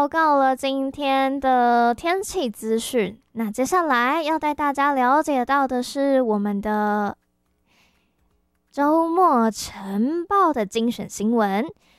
报告了今天的天气资讯。那接下来要带大家了解到的是我们的周末晨报的精选新闻。